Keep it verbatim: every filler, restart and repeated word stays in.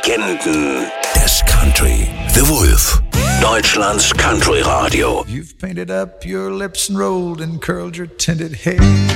Legenden des Country. The Wolf. Deutschlands Country Radio. You've painted up your lips and rolled and curled your tinted hair.